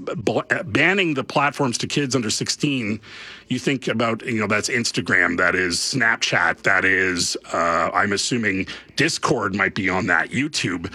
banning the platforms to kids under 16, you think about, that's Instagram, that is Snapchat, that is, I'm assuming Discord might be on that, YouTube.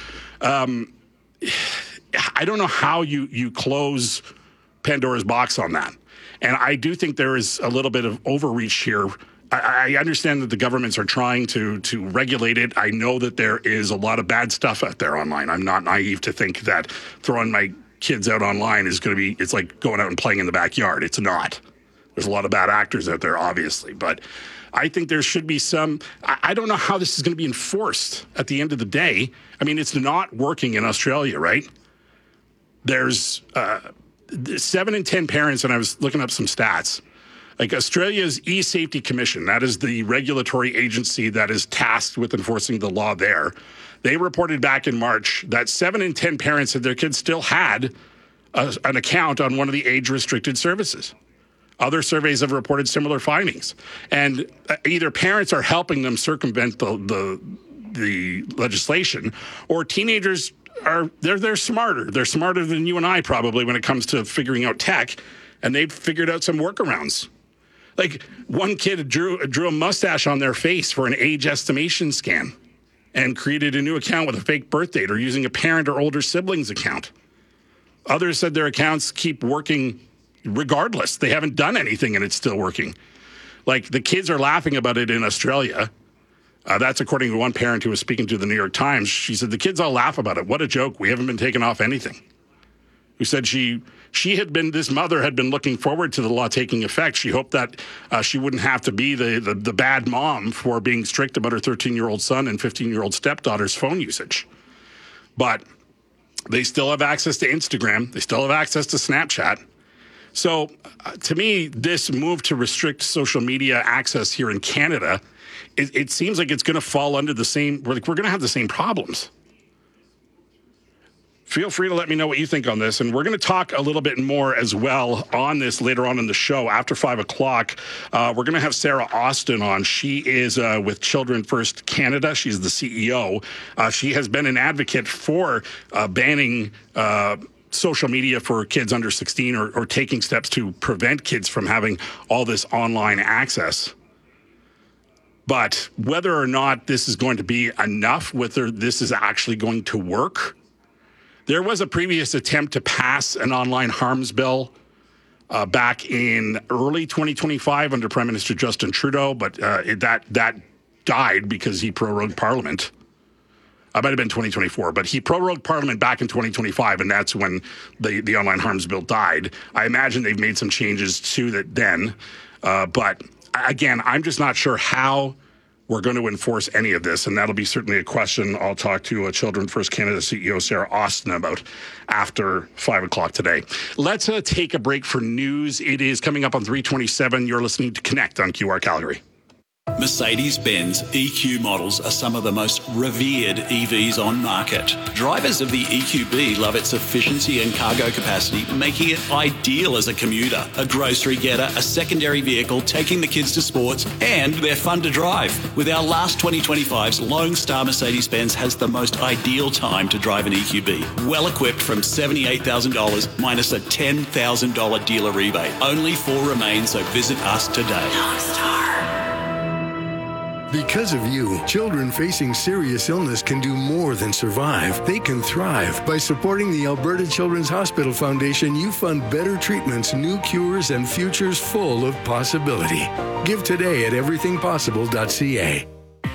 I don't know how you close Pandora's box on that. And I do think there is a little bit of overreach here. I understand that the governments are trying to regulate it. I know that there is a lot of bad stuff out there online. I'm not naive to think that throwing my kids out online is going to be, it's like going out and playing in the backyard. It's not. There's a lot of bad actors out there, obviously. But I think there should be some, I don't know how this is going to be enforced at the end of the day. I mean, it's not working in Australia, right? There's 7 in 10 parents, and I was looking up some stats. Like Australia's E-Safety Commission, that is the regulatory agency that is tasked with enforcing the law there. They reported back in March that 7 in 10 parents said their kids still had an account on one of the age-restricted services. Other surveys have reported similar findings. And either parents are helping them circumvent the legislation, or teenagers they're smarter. They're smarter than you and I probably when it comes to figuring out tech, and they've figured out some workarounds. Like one kid drew a mustache on their face for an age estimation scan and created a new account with a fake birth date or using a parent or older sibling's account. Others said their accounts keep working regardless. They haven't done anything and it's still working. Like the kids are laughing about it in Australia. That's according to one parent who was speaking to the New York Times. She said, the kids all laugh about it. What a joke. We haven't been taken off anything. Who said this mother had been looking forward to the law taking effect. She hoped that she wouldn't have to be the bad mom for being strict about her 13-year-old son and 15-year-old stepdaughter's phone usage. But they still have access to Instagram. They still have access to Snapchat. So to me, this move to restrict social media access here in Canada, it seems like it's going to fall under the same, we're going to have the same problems. Feel free to let me know what you think on this. And we're going to talk a little bit more as well on this later on in the show after 5 o'clock. We're going to have Sarah Austin on. She is with Children First Canada. She's the CEO. She has been an advocate for banning social media for kids under 16 or taking steps to prevent kids from having all this online access. But whether or not this is going to be enough, whether this is actually going to work, there was a previous attempt to pass an online harms bill back in early 2025 under Prime Minister Justin Trudeau, but that died because he prorogued Parliament. It might have been 2024, but he prorogued Parliament back in 2025, and that's when the online harms bill died. I imagine they've made some changes to that then, but again, I'm just not sure how we're going to enforce any of this, and that'll be certainly a question I'll talk to Children First Canada CEO Sarah Austin about after 5 o'clock today. Let's take a break for news. It is coming up on 327. You're listening to Connect on QR Calgary. Mercedes-Benz EQ models are some of the most revered EVs on market. Drivers of the EQB love its efficiency and cargo capacity, making it ideal as a commuter, a grocery getter, a secondary vehicle, taking the kids to sports, and they're fun to drive. With our last 2025's Lone Star Mercedes-Benz has the most ideal time to drive an EQB. Well equipped from $78,000 minus a $10,000 dealer rebate. Only 4 remain, so visit us today. Lone Star. Because of you, children facing serious illness can do more than survive. They can thrive. By supporting the Alberta Children's Hospital Foundation, you fund better treatments, new cures, and futures full of possibility. Give today at everythingpossible.ca.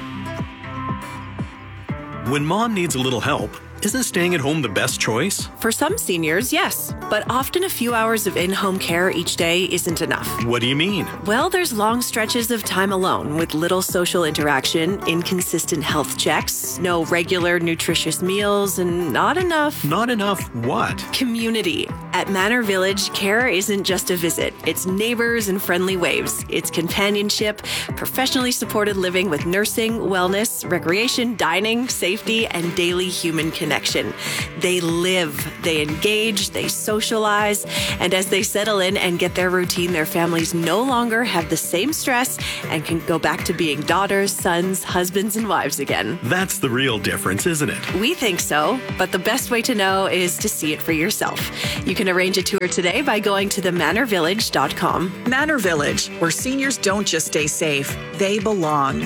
When mom needs a little help, isn't staying at home the best choice? For some seniors, yes. But often a few hours of in-home care each day isn't enough. What do you mean? Well, there's long stretches of time alone with little social interaction, inconsistent health checks, no regular nutritious meals, and not enough... Not enough what? Community. At Manor Village, care isn't just a visit. It's neighbors and friendly waves. It's companionship, professionally supported living with nursing, wellness, recreation, dining, safety, and daily human connection. connection. They live, they engage, they socialize, and as they settle in and get their routine, their families no longer have the same stress and can go back to being daughters, sons, husbands, and wives again. That's the real difference, isn't it? We think so, but the best way to know is to see it for yourself. You can arrange a tour today by going to themanorvillage.com. Manor Village, where seniors don't just stay safe, they belong.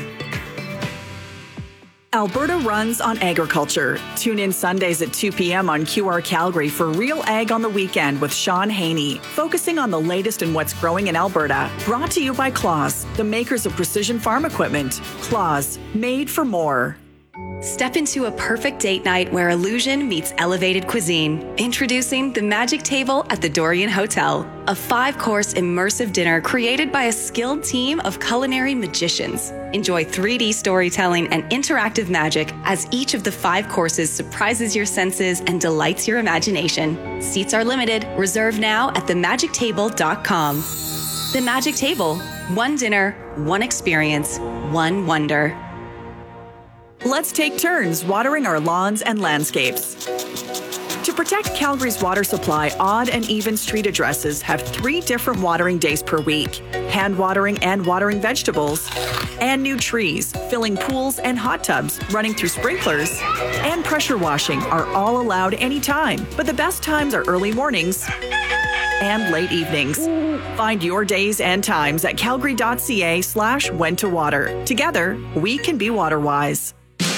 Alberta runs on agriculture. Tune in Sundays at 2 p.m. on QR Calgary for Real Ag on the Weekend with Sean Haney, focusing on the latest in what's growing in Alberta. Brought to you by Claas, the makers of precision farm equipment. Claas, made for more. Step into a perfect date night where illusion meets elevated cuisine. Introducing the Magic Table at the Dorian Hotel, a 5-course immersive dinner created by a skilled team of culinary magicians. Enjoy 3D storytelling and interactive magic as each of the 5 courses surprises your senses and delights your imagination. Seats are limited. Reserve now at themagictable.com. The Magic Table. One dinner, one experience, one wonder. Let's take turns watering our lawns and landscapes. To protect Calgary's water supply, odd and even street addresses have 3 different watering days per week: hand watering and watering vegetables, and new trees, filling pools and hot tubs, running through sprinklers, and pressure washing are all allowed anytime. But the best times are early mornings and late evenings. Find your days and times at calgary.ca/when to water. Together, we can be water wise.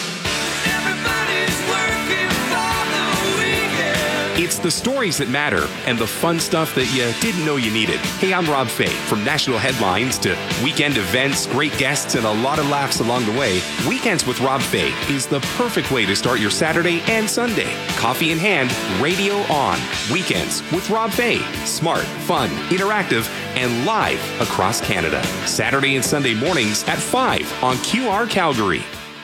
It's the stories that matter and the fun stuff that you didn't know you needed. Hey, I'm Rob Fay. From national headlines to weekend events, great guests, and a lot of laughs along the way, Weekends with Rob Fay is the perfect way to start your Saturday and Sunday. Coffee in hand, radio on. Weekends with Rob Fay. Smart, fun, interactive, and live across Canada. Saturday and Sunday mornings at 5 on QR Calgary.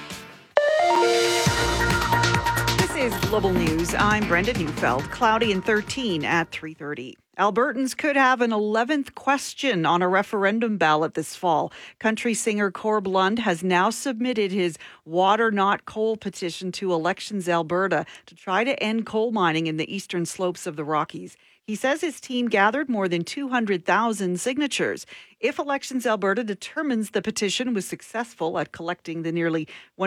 This is Global News. I'm Brenda Neufeld. Cloudy and 13 at 3:30. Albertans could have an 11th question on a referendum ballot this fall. Country singer Corb Lund has now submitted his Water Not Coal petition to Elections Alberta to try to end coal mining in the eastern slopes of the Rockies. He says his team gathered more than 200,000 signatures. If Elections Alberta determines the petition was successful at collecting the nearly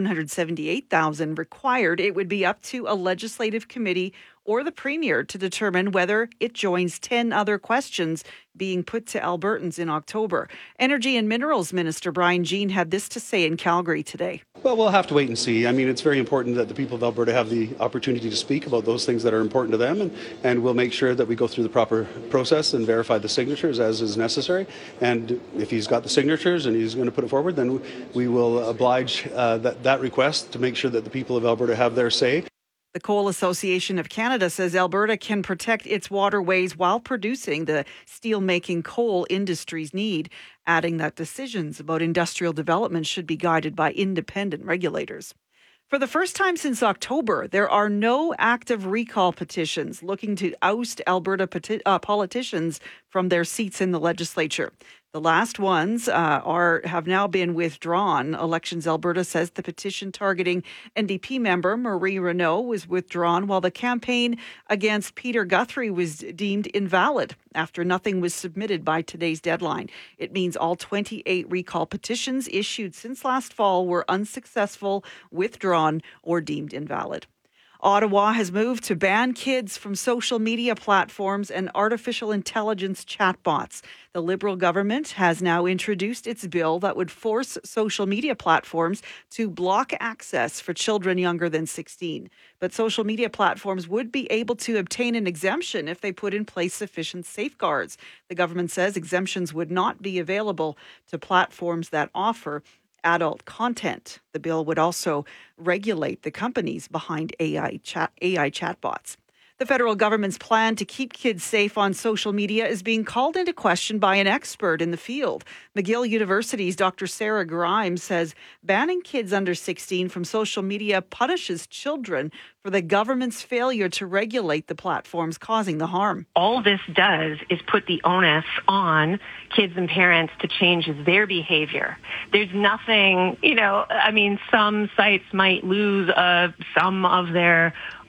178,000 required, it would be up to a legislative committee or the Premier to determine whether it joins 10 other questions being put to Albertans in October. Energy and Minerals Minister Brian Jean had this to say in Calgary today. Well, we'll have to wait and see. I mean, it's very important that the people of Alberta have the opportunity to speak about those things that are important to them, and we'll make sure that we go through the proper process and verify the signatures as is necessary. And if he's got the signatures and he's going to put it forward, then we will oblige that request to make sure that the people of Alberta have their say. The Coal Association of Canada says Alberta can protect its waterways while producing the steel-making coal industries need, adding that decisions about industrial development should be guided by independent regulators. For the first time since October, there are no active recall petitions looking to oust Alberta politicians from their seats in the legislature. The last ones have now been withdrawn. Elections Alberta says the petition targeting NDP member Marie Renault was withdrawn, while the campaign against Peter Guthrie was deemed invalid after nothing was submitted by today's deadline. It means all 28 recall petitions issued since last fall were unsuccessful, withdrawn, or deemed invalid. Ottawa has moved to ban kids from social media platforms and artificial intelligence chatbots. The Liberal government has now introduced its bill that would force social media platforms to block access for children younger than 16. But social media platforms would be able to obtain an exemption if they put in place sufficient safeguards. The government says exemptions would not be available to platforms that offer adult content. The bill would also regulate the companies behind AI chatbots. The federal government's plan to keep kids safe on social media is being called into question by an expert in the field. McGill University's Dr. Sarah Grimes says banning kids under 16 from social media punishes children for the government's failure to regulate the platforms causing the harm. All this does is put the onus on kids and parents to change their behavior. There's nothing, some sites might lose some of their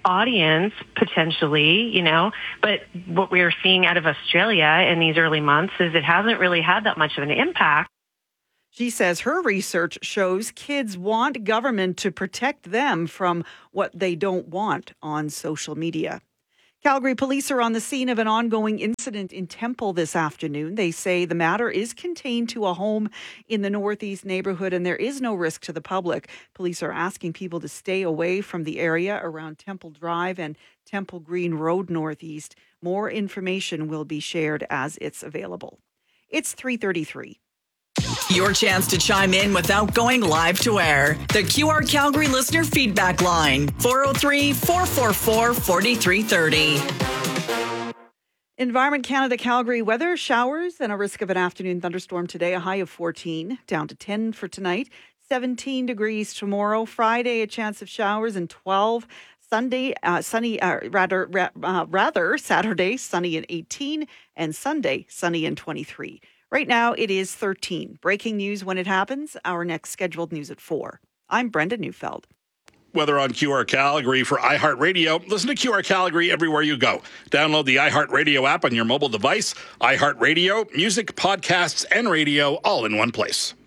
audience potentially, but what we're seeing out of Australia in these early months is it hasn't really had that much of an impact. She says her research shows kids want government to protect them from what they don't want on social media. Calgary police are on the scene of an ongoing incident in Temple this afternoon. They say the matter is contained to a home in the Northeast neighborhood and there is no risk to the public. Police are asking people to stay away from the area around Temple Drive and Temple Green Road Northeast. More information will be shared as it's available. It's 3:33. Your chance to chime in without going live to air. The QR Calgary listener feedback line, 403-444-4330. Environment Canada Calgary weather, showers and a risk of an afternoon thunderstorm today, a high of 14, down to 10 for tonight, 17 degrees tomorrow. Friday, a chance of showers and 12. Sunday, sunny, rather Saturday, sunny and 18, and Sunday, sunny and 23. Right now, it is 13. Breaking news when it happens. Our next scheduled news at 4. I'm Brenda Neufeld. Weather on QR Calgary for iHeartRadio. Listen to QR Calgary everywhere you go. Download the iHeartRadio app on your mobile device. iHeartRadio, music, podcasts, and radio all in one place.